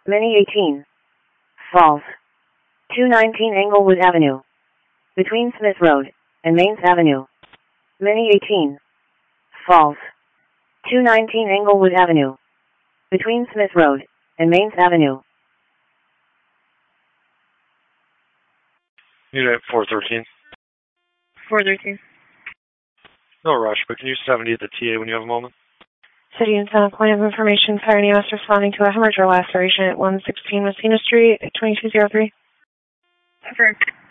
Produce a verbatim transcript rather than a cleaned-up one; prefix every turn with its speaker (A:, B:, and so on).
A: Mini eighteen. False. two nineteen Englewood Avenue. Between Smith Road and Mains Avenue. Mini eighteen. False. two nineteen Englewood Avenue. Between Smith Road and Mains Avenue.
B: Unit four thirteen.
C: four thirteen.
B: No rush, but can you seventy at the T A when you have a moment?
C: City and Sound Point of Information, Fire and E M S responding to a hemorrhage or laceration at one sixteen Messina Street, twenty-two oh three.
D: Confirmed.